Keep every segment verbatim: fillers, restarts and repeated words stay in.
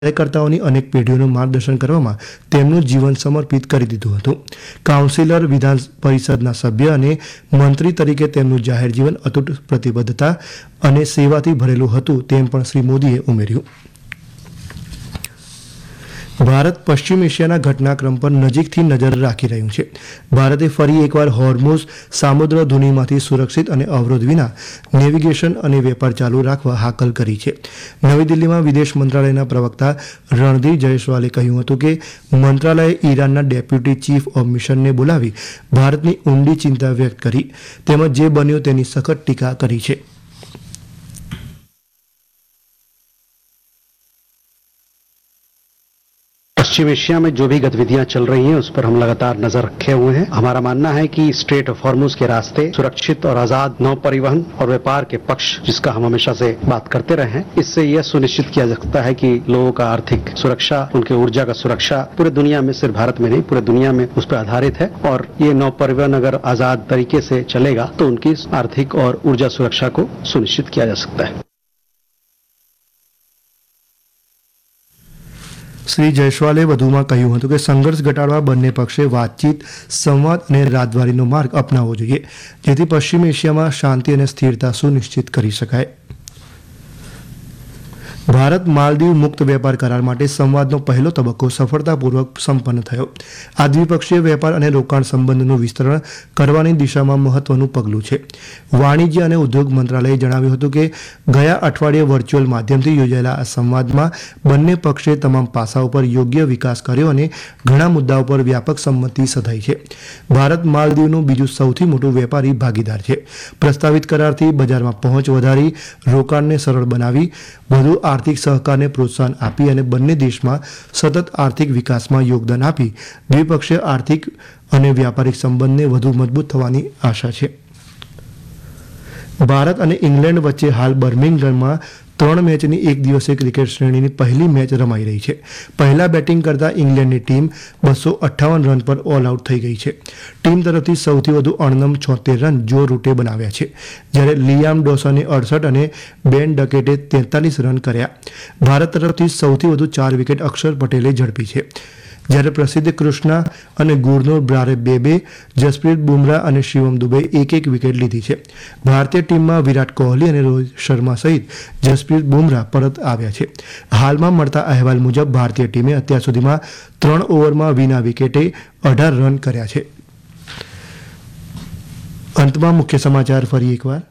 કાર્યકર્તાઓની અનેક પેઢીઓનું માર્ગદર્શન કરવામાં તેમનું જીવન સમર્પિત કરી દીધું હતું. કાઉન્સિલર, વિધાન પરિષદના સભ્ય અને મંત્રી તરીકે તેમનું જાહેર જીવન અતૂટ પ્રતિબદ્ધતા અને સેવાથી ભરેલું હતું તેમ પણ શ્રી મોદીએ ઉમેર્યું. ભારત પશ્ચિમ એશિયાના ઘટનાક્રમ પર નજીકથી નજર રાખી રહ્યું છે. ભારતે ફરી એકવાર હોર્મુઝ સામુદ્ર ધુનીમાંથી સુરક્ષિત અને અવરોધ વિના નેવિગેશન અને વેપાર ચાલુ રાખવા હાકલ કરી છે. નવી દિલ્હીમાં વિદેશ મંત્રાલયના પ્રવક્તા રણધીર જયસ્વાલે કહ્યું હતું કે મંત્રાલયે ઈરાનના ડેપ્યુટી ચીફ ઓફ મિશનને બોલાવી ભારતની ઊંડી ચિંતા વ્યક્ત કરી તેમજ જે બન્યું તેની સખત ટીકા કરી છે. पश्चिम एशिया में जो भी गतिविधियां चल रही हैं उस पर हम लगातार नजर रखे हुए हैं. हमारा मानना है कि स्ट्रेट ऑफ हॉर्मुज के रास्ते सुरक्षित और आजाद नौ परिवहन और व्यापार के पक्ष जिसका हम हमेशा से बात करते रहे हैं, इससे यह सुनिश्चित किया जा सकता है कि लोगों का आर्थिक सुरक्षा, उनके ऊर्जा का सुरक्षा पूरे दुनिया में, सिर्फ भारत में नहीं पूरे दुनिया में उस पर आधारित है. और ये नौ परिवहन अगर आजाद तरीके से चलेगा तो उनकी आर्थिक और ऊर्जा सुरक्षा को सुनिश्चित किया जा सकता है. શ્રી જયસ્વાલે વધુમાં કહ્યું હતું કે સંઘર્ષ ઘટાડવા બંને પક્ષે વાતચીત, સંવાદ અને રાજદ્વારીનો માર્ગ અપનાવવો જોઈએ જેથી પશ્ચિમ એશિયામાં શાંતિ અને સ્થિરતા સુનિશ્ચિત કરી શકાય. ભારત માલદીવ મુક્ત વેપાર કરાર માટે સંવાદનો પહેલો તબક્કો સફળતાપૂર્વક સંપન્ન થયો. આ દ્વિપક્ષીય વેપાર અને રોકાણ સંબંધનું વિસ્તરણ કરવાની દિશામાં મહત્વનું પગલું છે. વાણિજ્ય અને ઉદ્યોગ મંત્રાલયે જણાવ્યું હતું કે ગયા અઠવાડિયે વર્ચ્યુઅલ માધ્યમથી યોજાયેલા આ સંવાદમાં બંને પક્ષે તમામ પાસાઓ પર યોગ્ય વિકાસ કર્યો અને ઘણા મુદ્દાઓ પર વ્યાપક સંમતિ સધાઈ છે. ભારત માલદીવનું બીજું સૌથી મોટું વેપારી ભાગીદાર છે. પ્રસ્તાવિત કરારથી બજારમાં પહોંચ વધારી, રોકાણને સરળ બનાવી, વધુ આર્થિક સહકારને પ્રોત્સાહન આપી અને બંને દેશમાં સતત આર્થિક વિકાસમાં યોગદાન આપી દ્વિપક્ષીય આર્થિક અને વ્યાપારિક સંબંધને વધુ મજબૂત થવાની આશા છે. ભારત અને ઇંગ્લેન્ડ વચ્ચે હાલ બર્મિંગહામમાં ત્રણ મેચની એક દિવસીય ક્રિકેટ શ્રેણીની પહેલી મેચ રમાઈ રહી છે. પહેલા બેટિંગ કરતા ઇંગ્લેન્ડની ટીમ બસો અઠ્ઠાવન રન પર ઓલ આઉટ થઈ ગઈ છે. ટીમ તરફથી સૌથી વધુ અણનમ છોતેર રન જો રૂટે બનાવ્યા છે, જ્યારે લિયામ ડોસને અડસઠ અને બેન ડકેટે તેતાલીસ રન કર્યા. ભારત તરફથી સૌથી વધુ ચાર વિકેટ અક્ષર પટેલે ઝડપી છે, જ્યારે પ્રસિદ્ધ કૃષ્ણા અને ગુરનૂર બ્રારે બે બે, જસપ્રીત બુમરાહ અને શિવમ દુબે એક એક વિકેટ લીધી છે. ભારતીય ટીમમાં વિરાટ કોહલી અને રોહિત શર્મા સહિત જસપ્રીત બુમરાહ પરત આવ્યા છે. હાલમાં મળતા અહેવાલ મુજબ ભારતીય ટીમે અત્યાર સુધીમાં ત્રણ ઓવરમાં વિના વિકેટે અઢાર રન કર્યા છે. અંતમાં મુખ્ય સમાચાર ફરી એકવાર.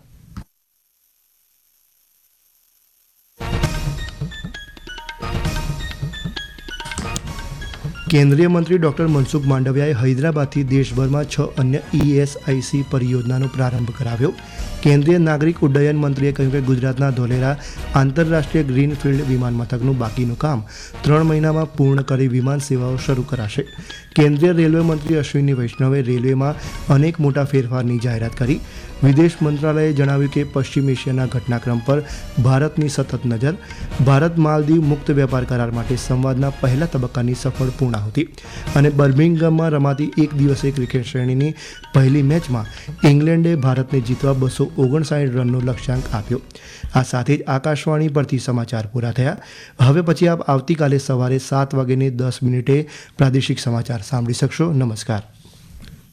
કેન્દ્રીય મંત્રી ડોક્ટર મનસુખ માંડવિયાએ હૈદરાબાદથી દેશભરમાં છ અન્ય ઈએસઆઈસી પરિયોજનાનો પ્રારંભ કરાવ્યો. કેન્દ્રીય નાગરિક ઉડ્ડયન મંત્રીએ કહ્યું કે ગુજરાતના ધોલેરા આંતરરાષ્ટ્રીય ગ્રીનફિલ્ડ વિમાન મથકનું બાકીનું કામ ત્રણ મહિનામાં પૂર્ણ કરી વિમાન સેવાઓ શરૂ કરાશે. કેન્દ્રીય રેલવે મંત્રી અશ્વિની વૈષ્ણવે રેલવેમાં અનેક મોટા ફેરફારની જાહેરાત કરી. વિદેશ મંત્રાલયે જણાવ્યું કે પશ્ચિમ એશિયાના ઘટનાક્રમ પર ભારતની સતત નજર. ભારત માલદીવ મુક્ત વેપાર કરાર માટે સંવાદના પહેલા તબક્કાની સફળ પૂર્ણાહુતિ. અને બર્મિંગહામમાં રમાતી એક દિવસીય ક્રિકેટ શ્રેણીની પહેલી મેચમાં ઇંગ્લેન્ડે ભારતને જીતવા બસો ઓગણસાઠ રનનો લક્ષ્યાંક આપ્યો. આ સાથે જ આકાશવાણી પરથી સમાચાર પૂરા થયા. હવે પછી આપ આવતીકાલે સવારે સાત વાગ્યે દસ મિનિટે પ્રાદેશિક સમાચાર સાંભળી શકશો. નમસ્કાર.